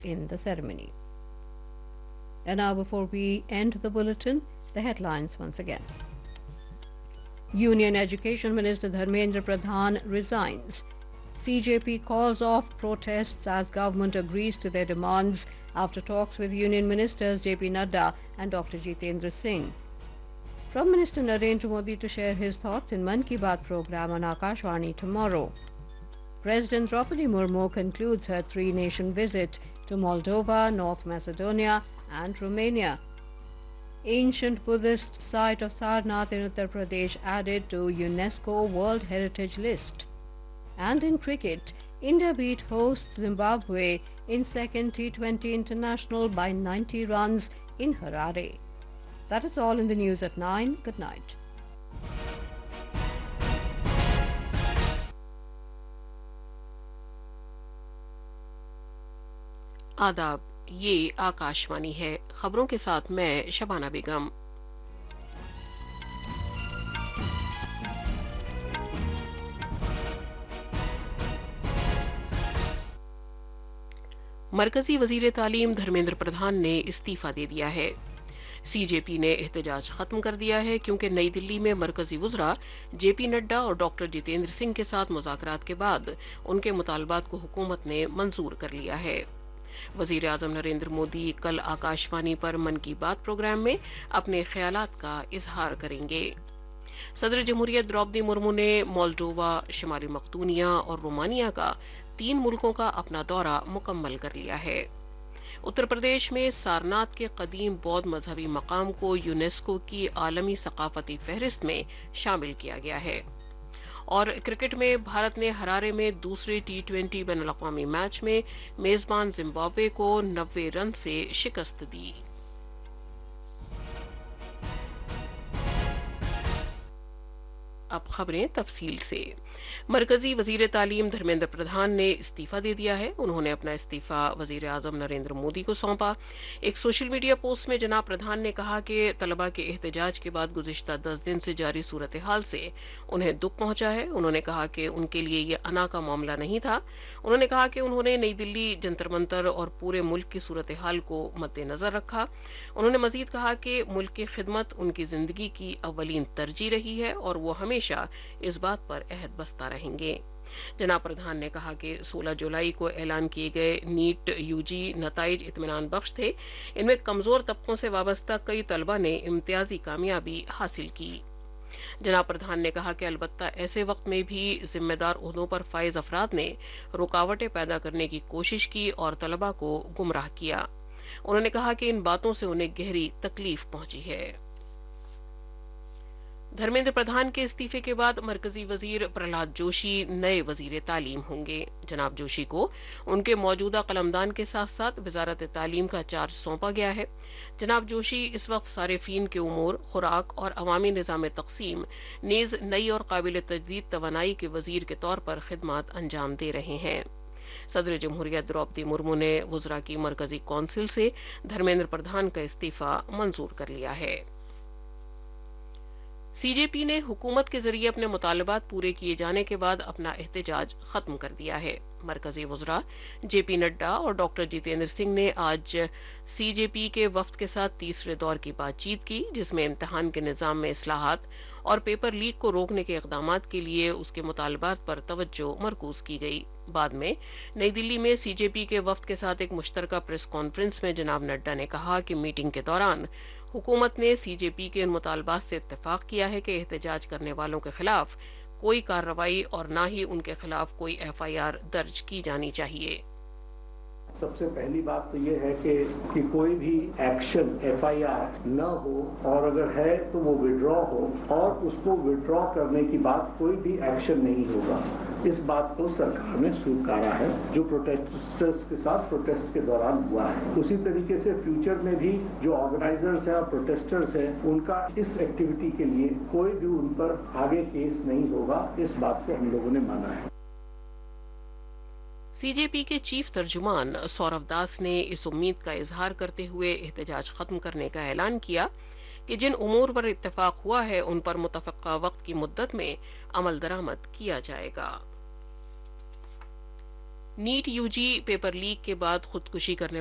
in the ceremony. And now, before we end the bulletin, the headlines once again. Union Education Minister Dharmendra Pradhan resigns. CJP calls off protests as government agrees to their demands after talks with Union Ministers JP Nadda and Dr. Jitendra Singh. From Minister Narendra Modi to share his thoughts in Mann Ki Baat program on Akashvani tomorrow. President Draupadi Murmu concludes her three-nation visit to Moldova, North Macedonia and Romania. Ancient Buddhist site of Sarnath in Uttar Pradesh added to UNESCO World Heritage List. And in cricket, India beat hosts Zimbabwe in second T20 International by 90 runs in Harare. That is all in the news at 9. Good night. आदाब, ये आकाशवाणी है। खबरों के साथ मैं शबाना बेगम। मरकजी वजीर तालीम धर्मेंद्र प्रधान ने इस्तीफा दे दिया है। सीजेपी ने एहतजाज खत्म कर दिया है क्योंकि नई दिल्ली में मरकजी वुज़रा जेपी नड्डा और डॉक्टर जितेंद्र सिंह के साथ मुज़ाकरात के बाद उनके मुतालबात को हुकूमत ने मंजूर कर लिया है। वजीर आजम नरेंद्र मोदी कल आकाशवाणी पर मन की बात प्रोग्राम में अपने ख्यालात का इजहार करेंगे। सदर जमहूरियत द्रौपदी मुर्मू ने मोल्डोवा, शिमाली मकदूनिया और रोमानिया का 3 मुल्कों का अपना दौरा मुकम्मल कर लिया है। उत्तर प्रदेश में सारनाथ के कदीम बौद्ध मजहबी मकाम को यूनेस्को की आलमी सकाफती फहरिस्त में शामिल किया गया है। और क्रिकेट में भारत ने हरारे में दूसरे T20 बैनुल-अक़वामी मैच में मेजबान जिम्बाब्वे को 90 रन से शिकस्त दी। अब खबरें तफसील से। मरकजी वजीर तालीम धर्मेंद्र प्रधान ने इस्तीफा दे दिया है। उन्होंने अपना इस्तीफा वजीर आजम नरेंद्र मोदी को सौंपा। एक सोशल मीडिया पोस्ट में जनाब प्रधान ने कहा कि तलबा के एहतजाज के बाद गुज़िश्ता 10 दिन से जारी सूरत हाल से उन्हें दुख पहुंचा है। उन्होंने कहा कि उनके लिए यह अना का मामला नहीं था। उन्होंने कहा कि उन्होंने नई दिल्ली, जंतर मंतर और पूरे मुल्क की सूरत हाल को मद्देनजर रखा। उन्होंने मजीद कहा कि मुल्क की खिदमत उनकी जिंदगी की अव्वलीन तरजीह रही है और वो हमेशा इस बात पर अहद बस्ता रहेंगे। जनाब प्रधान ने कहा कि 16 जुलाई को ऐलान किए गए नीट यूजी नताइज इत्मीनान बख्श थे। इनमें कमजोर तबकों से वाबस्ता कई तलबा ने इम्तियाजी कामयाबी हासिल की। जनाब प्रधान ने कहा कि अलबत्ता ऐसे वक्त में भी जिम्मेदार ओहदों पर फाइज अफराद ने रुकावटें पैदा करने की कोशिश की और तलबा को गुमराह किया। उन्होंने कहा कि इन बातों से उन्हें गहरी तकलीफ पहुंची है। धर्मेंद्र प्रधान के इस्तीफे के बाद मरकजी वजीर प्रहलाद जोशी नए वजीर तालीम होंगे। जनाब जोशी को उनके मौजूदा कलमदान के साथ साथ वजारत तालीम का चार्ज सौंपा गया है। जनाब जोशी इस वक्त सारिफीन के उमूर, खुराक और अवामी निज़ाम तकसीम नेज नई और काबिल तजदीद तवानाई के वजीर के तौर पर खिदमत अंजाम दे रहे हैं। सदर जमहूरियत द्रौपदी मुर्मू ने वुज़रा की मरकजी कौंसिल से धर्मेंद्र प्रधान का इस्तीफा मंजूर कर लिया है। सीजेपी ने हुकूमत के जरिए अपने मुतालबात पूरे किए जाने के बाद अपना एहतजाज खत्म कर दिया है। मरकजी वुज़रा जेपी नड्डा और डॉक्टर जितेंद्र सिंह ने आज सीजेपी के वफ्द के साथ तीसरे दौर की बातचीत की, जिसमें इम्तिहान के निज़ाम में इस्लाहात और पेपर लीक को रोकने के इक़दामात के लिए उसके मुतालबात पर तवज्जो मरकूज की गई। बाद में नई दिल्ली में सीजेपी के वफ्द के साथ एक मुश्तरका प्रेस कॉन्फ्रेंस में जनाब नड्डा ने कहा कि मीटिंग के दौरान हुकूमत ने सीजेपी के इन मुतालबात से इत्तेफाक किया है कि एहतजाज करने वालों के खिलाफ कोई कार्रवाई और न ही उनके खिलाफ कोई एफआईआर दर्ज की जानी चाहिए। सबसे पहली बात तो ये है कि कोई भी एक्शन एफआईआर न हो और अगर है तो वो विड्रॉ हो और उसको विड्रॉ करने की बात कोई भी एक्शन नहीं होगा। इस बात को सरकार ने स्वीकारा है जो प्रोटेस्टर्स के साथ प्रोटेस्ट के दौरान हुआ है। उसी तरीके से फ्यूचर में भी जो ऑर्गेनाइजर्स हैं और प्रोटेस्टर्स हैं उनका इस एक्टिविटी के लिए कोई भी उन पर आगे केस नहीं होगा। इस बात को हम लोगों ने माना है। सीजेपी के चीफ तर्जुमान सौरभ दास ने इस उम्मीद का इजहार करते हुए एहतजाज खत्म करने का ऐलान किया कि जिन उमूर पर इत्तेफाक हुआ है उन पर मुतफ़क्का वक्त की मुद्दत में अमल दरामद किया जाएगा। नीट यूजी पेपर लीक के बाद खुदकुशी करने